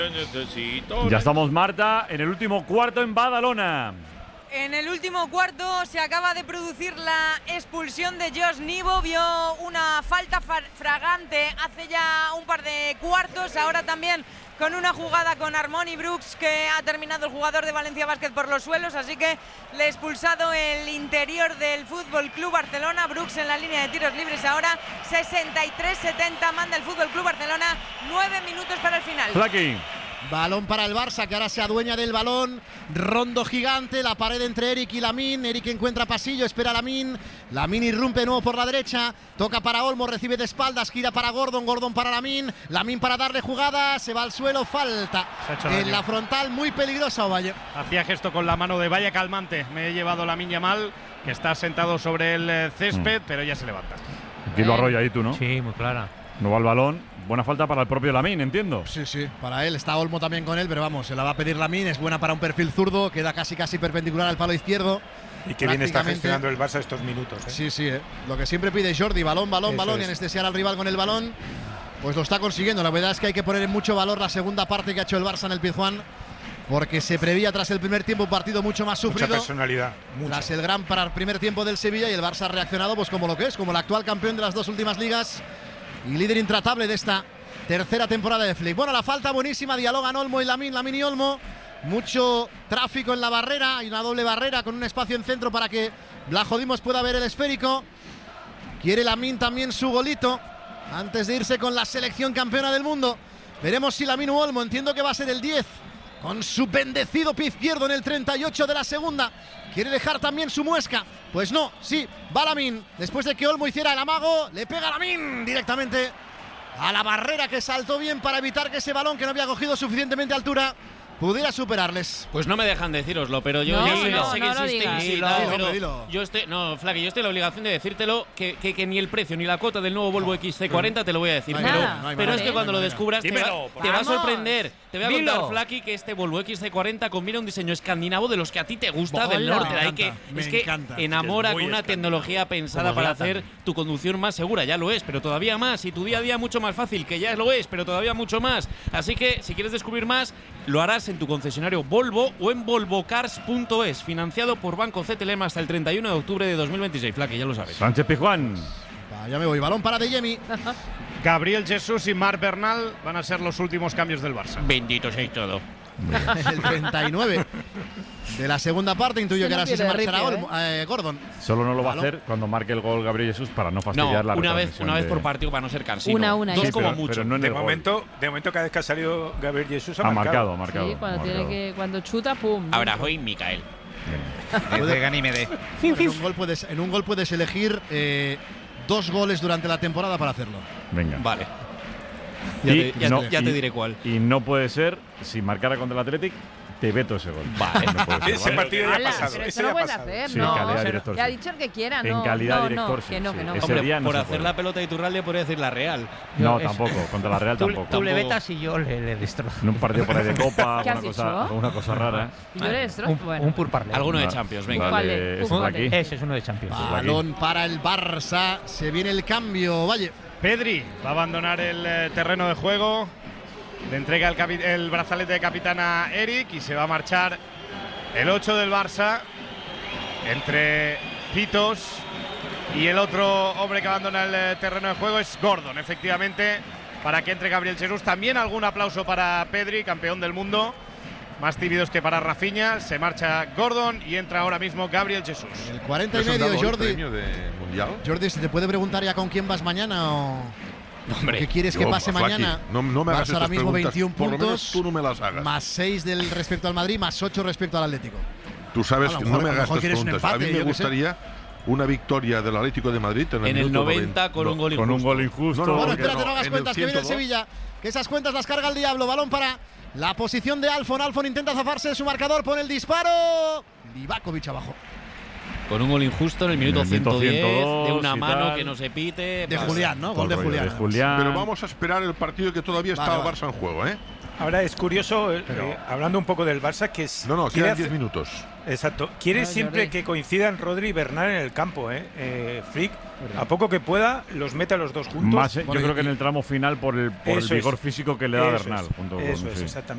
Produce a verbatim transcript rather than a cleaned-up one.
Ya estamos, Marta, en el último cuarto en Badalona. En el último cuarto se acaba de producir la expulsión de Josh Nibo. Vio una falta fragante hace ya un par de cuartos. Ahora también con una jugada con Harmony Brooks, que ha terminado el jugador de Valencia Basket por los suelos. Así que le ha expulsado el interior del Fútbol Club Barcelona. Brooks en la línea de tiros libres ahora. sesenta y tres setenta manda el Fútbol Club Barcelona. Nueve minutos para el final. Flaky. Balón para el Barça, que ahora se adueña del balón. Rondo gigante, la pared entre Eric y Lamine. Eric encuentra pasillo, espera a Lamine. Lamine irrumpe de nuevo por la derecha. Toca para Olmo, recibe de espaldas, gira para Gordon. Gordon para Lamine. Lamine para darle jugada, se va al suelo, falta. En la frontal, muy peligrosa Ovalle. Hacía gesto con la mano de vaya calmante. Me he llevado Lamine Yamal, que está sentado sobre el césped, mm. pero ya se levanta. Aquí lo arrolla ahí tú, ¿no? Sí, muy clara. No va el balón. Buena falta para el propio Lamine, entiendo. Sí, sí, para él. Está Olmo también con él, pero vamos, se la va a pedir Lamine. Es buena para un perfil zurdo, queda casi casi perpendicular al palo izquierdo. Y que bien está gestionando el Barça estos minutos, ¿eh? Sí, sí, ¿eh? Lo que siempre pide Jordi, balón, balón, Eso balón, es. y anestesiar al rival con el balón, pues lo está consiguiendo. La verdad es que hay que poner en mucho valor la segunda parte que ha hecho el Barça en el Pizjuán, porque se prevía tras el primer tiempo un partido mucho más sufrido. Mucha personalidad. Mucha. Tras el gran para el primer tiempo del Sevilla, y el Barça ha reaccionado pues como lo que es, como el actual campeón de las dos últimas ligas y líder intratable de esta tercera temporada de Flick. Bueno, la falta buenísima, dialogan Olmo y Lamine, Lamine y Olmo. Mucho tráfico en la barrera, hay una doble barrera con un espacio en centro para que Vlachodimos pueda ver el esférico. Quiere Lamine también su golito antes de irse con la selección campeona del mundo. Veremos si Lamine u Olmo, entiendo que va a ser el diez, con su bendecido pie izquierdo en el treinta y ocho de la segunda. Quiere dejar también su muesca. Pues no, sí, va Lamine. Después de que Olmo hiciera el amago, le pega Lamine directamente a la barrera, que saltó bien para evitar que ese balón, que no había cogido suficientemente altura, pudiera superarles. Pues no me dejan decíroslo, pero yo no, ya sé, no, sé no, que no existe lo y dilo, tal, dilo, pero dilo. yo estoy, no, Flaky, yo estoy en la obligación de decírtelo, que, que, que ni el precio ni la cuota del nuevo Volvo X C cuarenta te lo voy a decir, No hay pero, manera, no hay pero manera, es que no cuando hay lo manera. descubras te va, Dímelo, te va a vamos. sorprender. Te voy a Dilo. contar, Flaky, que este Volvo X C cuarenta combina un diseño escandinavo de los que a ti te gusta, del Hola. norte, Me de ahí encanta, que me es que encanta. enamora Es muy con una escandinavo. tecnología pensada Como para Zlatan. hacer tu conducción más segura, ya lo es, pero todavía más, y tu día a día mucho más fácil, que ya lo es, pero todavía mucho más. Así que si quieres descubrir más, lo harás en tu concesionario Volvo o en volvocars punto es, financiado por Banco C T L M hasta el treinta y uno de octubre de dos mil veintiséis, Flaky, ya lo sabes. Sánchez Pizjuán. Va, ya me voy, balón para De Jemi. Gabriel Jesús y Marc Bernal van a ser los últimos cambios del Barça. Bendito sea todo. El treinta y nueve de la segunda parte, intuyo Se que no ahora sí se pierde marchará ritmo, Olmo- eh, Gordon. Solo no lo va a Balón. hacer cuando marque el gol Gabriel Jesús, para no No, fastidiar la una vez, retransmisión una vez de- por partido para no ser cansino. Una, una, Dos sí, como pero- mucho. pero no en De el gol. momento, de momento, cada vez que ha salido Gabriel Jesús ha, Ha marcado, ha marcado. Sí, cuando ha tiene marcado. que cuando chuta, pum. Ahora, hoy Micael. En un gol puedes, en un gol puedes elegir eh, dos goles durante la temporada para hacerlo. Venga. Vale. Y Ya, te, ya- no- ya te y- diré cuál. Y no puede ser, si marcara contra el Athletic, te veto ese gol. Vale. No puede ser, Ese ¿vale? partido ya ha Ala, pasado. pero ese eso ya no ha puedes pasado. hacer, Sí, no. calidad Eso- director, Ya ha sí. dicho el que quiera, En no. calidad no, director, no, sí, que no, sí. que no. Ese Hombre, día no por se hacer puede. la pelota de Iturralde podría decir la Real. No, Es- tampoco. Contra la Real Tú, tampoco. tú le Tampoco. vetas y yo le, le destrozo. En un partido por ahí de Copa, ¿Qué alguna has cosa, dicho? alguna cosa rara. Y yo le destrozo. Un, Bueno. un purparle. Alguno de Vale. Champions, venga. ¿Cuál Vale, es? ese de aquí. Ese es uno de Champions. aquí. Balón para el Barça, se viene el cambio, Valle. Pedri va a abandonar el eh, terreno de juego. Le entrega el, capi- el brazalete de capitán a Eric y se va a marchar el ocho del Barça entre Pitos y el otro hombre que abandona el eh, terreno de juego es Gordon, efectivamente, para que entre Gabriel Jesús. También algún aplauso para Pedri, campeón del mundo. Más tímidos que para Rafinha. Se marcha Gordon y entra ahora mismo Gabriel Jesús. El cuarenta y ¿Les han medio, dado el Jordi. premio de mundial? Jordi, ¿se te puede preguntar ya con quién vas mañana o Hombre, qué quieres que Yo, pase Flaky, mañana? No, no me hagas Barça ahora estas mismo preguntas. veintiún Por lo menos puntos, tú no me las hagas. más seis del respecto al Madrid, más ocho respecto al Atlético. Tú sabes A lo que mejor- no me a lo hagas mejor estas quieres un preguntas. empate, a mí me yo qué sé. gustaría una victoria del Atlético de Madrid en el, en el minuto noventa con un gol Con un injusto. gol injusto. No, no, Bueno, porque espérate, no no, hagas en cuentas, el que viene el ciento dos. Sevilla. Que esas cuentas las carga el Diablo. Balón para la posición de Alfon. Alfon intenta zafarse de su marcador, pone el disparo. Livakovic abajo. Con un gol injusto en el minuto En el minuto ciento diez, ciento dos de una y mano tal. que no se pite. De pasa. Julián, ¿no? Todo Gol de el rollo Julián. de Julián. Pero vamos a esperar el partido que todavía está Vale, el vale. Barça en juego, ¿eh? Ahora es curioso, eh, Pero- eh, hablando un poco del Barça, que es, No, no, quiere quedan diez hacer- minutos. Exacto. Quiere No, siempre Jordi. que coincidan Rodri y Bernal en el campo, ¿eh? eh Flick, a poco que pueda, los mete a los dos juntos. Más, eh, yo Bueno, creo y- que en el tramo final por el, por el Eso es. vigor físico que le da Eso Bernal. es, junto con- eso es, sí. exactamente.